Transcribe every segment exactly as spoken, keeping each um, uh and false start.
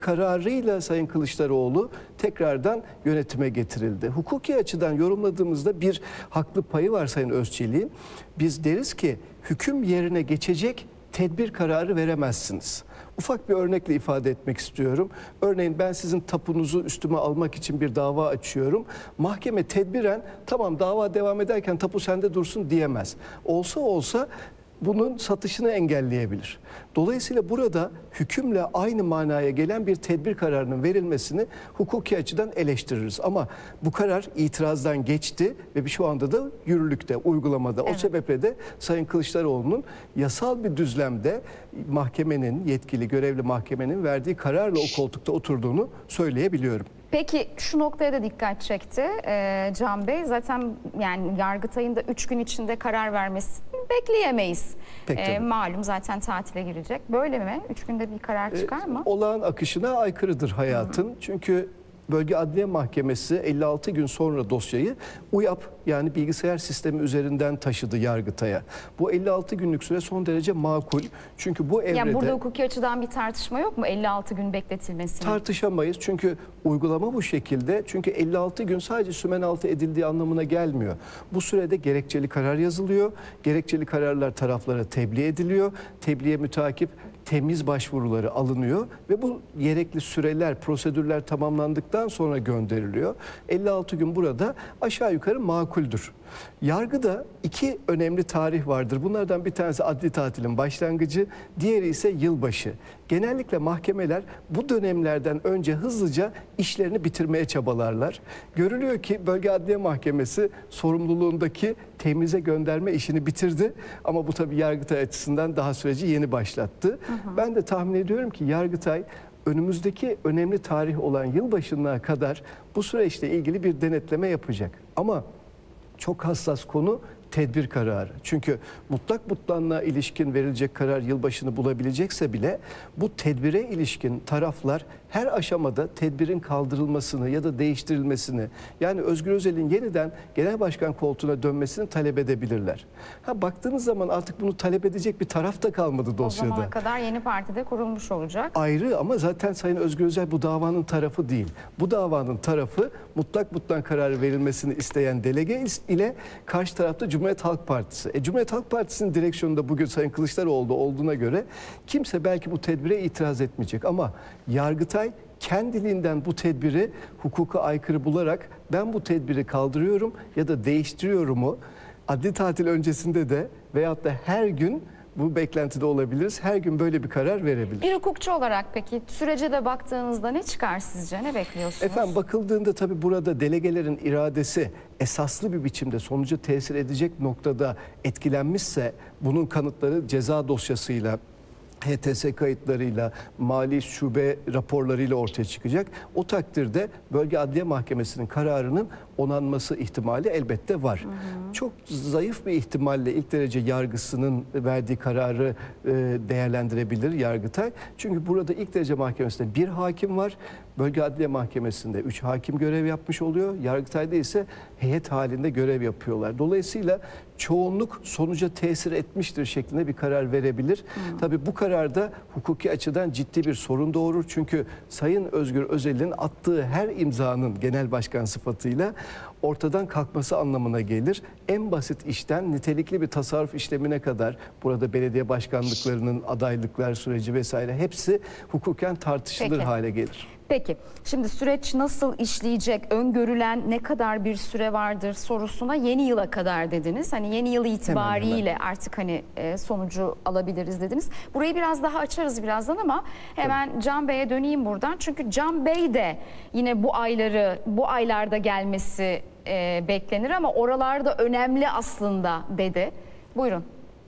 kararıyla Sayın Kılıçdaroğlu tekrardan yönetime getirildi. Hukuki açıdan yorumladığımızda bir haklı payı var Sayın Özçelik'in. Biz deriz ki hüküm yerine geçecek tedbir kararı veremezsiniz. Ufak bir örnekle ifade etmek istiyorum. Örneğin ben sizin tapunuzu üstüme almak için bir dava açıyorum. Mahkeme tedbiren tamam dava devam ederken tapu sende dursun diyemez. Olsa olsa bunun satışını engelleyebilir. Dolayısıyla burada hükümle aynı manaya gelen bir tedbir kararının verilmesini hukuki açıdan eleştiririz. Ama bu karar itirazdan geçti ve şu anda da yürürlükte, uygulamada. Evet. O sebeple de Sayın Kılıçdaroğlu'nun yasal bir düzlemde mahkemenin, yetkili görevli mahkemenin verdiği kararla o koltukta oturduğunu söyleyebiliyorum. Peki şu noktaya da dikkat çekti ee, Can Bey. Zaten yani Yargıtay'ın da üç gün içinde karar vermesini bekleyemeyiz. Ee, malum zaten tatile girecek. Böyle mi? Üç günde bir karar çıkar mı? Ee, olağan akışına aykırıdır hayatın. Hı. Çünkü Bölge Adliye Mahkemesi elli altı gün sonra dosyayı U Y A P yani bilgisayar sistemi üzerinden taşıdı Yargıtay'a. Bu elli altı günlük süre son derece makul. Çünkü bu evrede... Yani burada hukuki açıdan bir tartışma yok mu elli altı gün bekletilmesini? Tartışamayız çünkü uygulama bu şekilde. Çünkü elli altı gün sadece sümenaltı edildiği anlamına gelmiyor. Bu sürede gerekçeli karar yazılıyor. Gerekçeli kararlar taraflara tebliğ ediliyor. Tebliğe mütakip temiz başvuruları alınıyor ve bu gerekli süreler, prosedürler tamamlandıktan sonra gönderiliyor. elli altı gün burada aşağı yukarı makuldür. Yargıda iki önemli tarih vardır. Bunlardan bir tanesi adli tatilin başlangıcı, diğeri ise yılbaşı. Genellikle mahkemeler bu dönemlerden önce hızlıca işlerini bitirmeye çabalarlar. Görülüyor ki Bölge Adliye Mahkemesi sorumluluğundaki temize gönderme işini bitirdi. Ama bu tabii Yargıtay açısından daha süreci yeni başlattı. Hı hı. Ben de tahmin ediyorum ki Yargıtay önümüzdeki önemli tarih olan yılbaşına kadar bu süreçle ilgili bir denetleme yapacak. Ama çok hassas konu tedbir kararı. Çünkü mutlak butlanlığa ilişkin verilecek karar yılbaşını bulabilecekse bile bu tedbire ilişkin taraflar her aşamada tedbirin kaldırılmasını ya da değiştirilmesini, yani Özgür Özel'in yeniden genel başkan koltuğuna dönmesini talep edebilirler. Ha, baktığınız zaman artık bunu talep edecek bir taraf da kalmadı dosyada. O zamana kadar yeni partide kurulmuş olacak. Ayrı ama zaten Sayın Özgür Özel bu davanın tarafı değil. Bu davanın tarafı mutlak butlan kararı verilmesini isteyen delege ile karşı tarafta Cumhuriyet Halk Partisi. E, Cumhuriyet Halk Partisi'nin direksiyonunda bugün Sayın Kılıçdaroğlu olduğuna göre kimse belki bu tedbire itiraz etmeyecek ama Yargıtay kendiliğinden bu tedbiri hukuka aykırı bularak ben bu tedbiri kaldırıyorum ya da değiştiriyorumu adli tatil öncesinde de veyahut da her gün bu beklentide olabiliriz. Her gün böyle bir karar verebilir. Bir hukukçu olarak peki sürece de baktığınızda ne çıkar sizce? Ne bekliyorsunuz? Efendim bakıldığında tabii burada delegelerin iradesi esaslı bir biçimde sonuca tesir edecek noktada etkilenmişse bunun kanıtları ceza dosyasıyla, H T S kayıtlarıyla, mali şube raporlarıyla ortaya çıkacak. O takdirde Bölge Adliye Mahkemesi'nin kararının onanması ihtimali elbette var. Hı hı. Çok zayıf bir ihtimalle ilk derece yargısının verdiği kararı e, değerlendirebilir Yargıtay. Çünkü burada ilk derece mahkemesinde bir hakim var. Bölge Adliye Mahkemesi'nde üç hakim görev yapmış oluyor. Yargıtay'da ise heyet halinde görev yapıyorlar. Dolayısıyla çoğunluk sonuca tesir etmiştir şeklinde bir karar verebilir. Hmm. Tabii bu kararda hukuki açıdan ciddi bir sorun doğurur. Çünkü Sayın Özgür Özel'in attığı her imzanın genel başkan sıfatıyla ortadan kalkması anlamına gelir. En basit işten nitelikli bir tasarruf işlemine kadar burada belediye başkanlıklarının adaylıklar süreci vesaire hepsi hukuken tartışılır Peki. hale gelir. Peki şimdi süreç nasıl işleyecek, öngörülen ne kadar bir süre vardır sorusuna yeni yıla kadar dediniz. Hani yeni yıl itibariyle hemen, hemen. artık hani e, sonucu alabiliriz dediniz. Burayı biraz daha açarız birazdan ama hemen Tabii. Can Bey'e döneyim buradan. Çünkü Can Bey de yine bu ayları bu aylarda gelmesi e, beklenir ama oralarda önemli aslında dedi. Buyurun.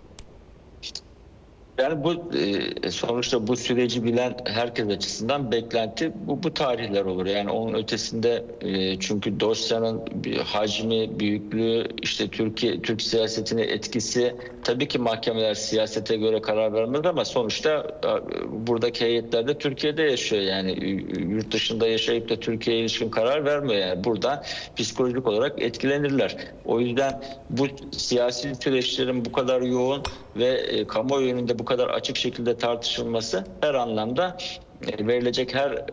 Yani bu e, sonuçta bu süreci bilen herkes açısından beklenti bu bu tarihler olur. Yani onun ötesinde e, çünkü dosyanın bir hacmi, büyüklüğü, işte Türkiye Türk siyasetine etkisi, tabii ki mahkemeler siyasete göre karar vermez ama sonuçta e, buradaki heyetler de Türkiye'de yaşıyor. Yani yurt dışında yaşayıp da Türkiye'ye ilişkin karar vermiyor. Yani buradan psikolojik olarak etkilenirler. O yüzden bu siyasi süreçlerin bu kadar yoğun ve e, kamuoyu önünde bu kadar açık şekilde tartışılması her anlamda verilecek her